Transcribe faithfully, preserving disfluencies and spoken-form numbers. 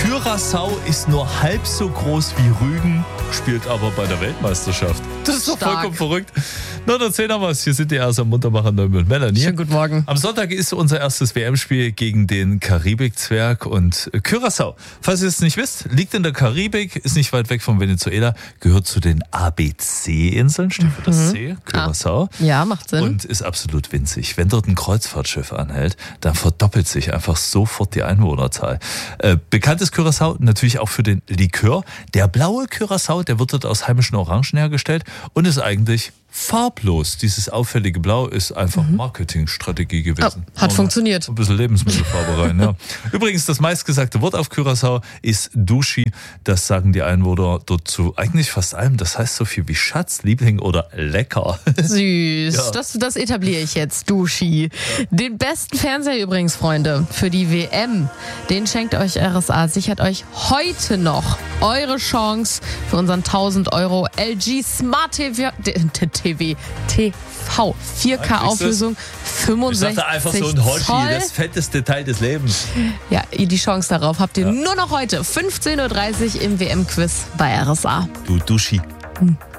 Curaçao ist nur halb so groß wie Rügen, spielt aber bei der Weltmeisterschaft. Das ist doch Stark. vollkommen verrückt. Na, dann sehen wir was. Hier sind die erst am Muntermacher Neumel und Melanie. Schönen guten Morgen. Am Sonntag ist unser erstes W M-Spiel gegen den Karibikzwerg und Curaçao. Falls ihr es nicht wisst, liegt in der Karibik, ist nicht weit weg von Venezuela, gehört zu den A B C-Inseln, steht für das C, Curaçao. Ah, ja, macht Sinn. Und ist absolut winzig. Wenn dort ein Kreuzfahrtschiff anhält, dann verdoppelt sich einfach sofort die Einwohnerzahl. Äh, bekannt ist Curaçao natürlich auch für den Likör. Der blaue Curaçao, der wird dort aus heimischen Orangen hergestellt und ist eigentlich farblos. Dieses auffällige Blau ist einfach mhm. Marketingstrategie gewesen. Oh, hat Aber funktioniert. Ein bisschen Lebensmittelfarbe rein, ja. Übrigens, das meistgesagte Wort auf Curaçao ist Dushi. Das sagen die Einwohner dort zu eigentlich fast allem. Das heißt so viel wie Schatz, Liebling oder lecker. Süß. Ja. Das, das etabliere ich jetzt. Dushi. Ja. Den besten Fernseher übrigens, Freunde, für die W M. Den schenkt euch R S A. Sichert euch heute noch eure Chance für unseren tausend Euro L G Smart T V. T V, T V, vier K Auflösung, fünfundsechzig Ich dachte einfach so ein Hoshi, Zoll. das fetteste Teil des Lebens. Ja, die Chance darauf habt ihr ja. nur noch heute, fünfzehn Uhr dreißig im W M-Quiz bei R S A. Du Duschi. Hm.